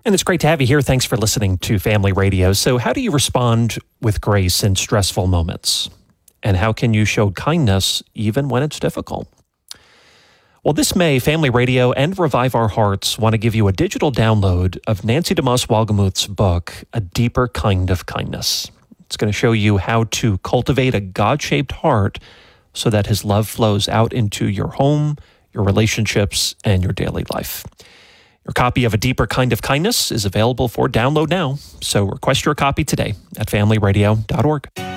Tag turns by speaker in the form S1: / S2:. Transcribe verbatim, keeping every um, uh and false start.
S1: And it's great to have you here. Thanks for listening to Family Radio. So how do you respond with grace in stressful moments? And how can you show kindness even when it's difficult? Well, this May, Family Radio and Revive Our Hearts want to give you a digital download of Nancy DeMoss Wolgemuth's book, A Deeper Kind of Kindness. It's going to show you how to cultivate a God-shaped heart so that his love flows out into your home, your relationships, and your daily life. Your copy of A Deeper Kind of Kindness is available for download now, so request your copy today at family radio dot org.